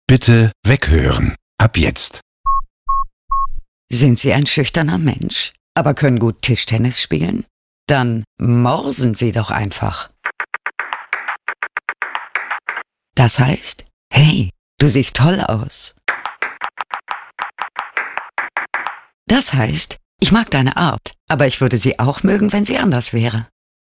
Bitte weghören. Ab jetzt. Sind Sie ein schüchterner Mensch, aber können gut Tischtennis spielen? Dann morsen Sie doch einfach. Das heißt, hey, du siehst toll aus. Das heißt, ich mag deine Art, aber ich würde sie auch mögen, wenn sie anders wäre.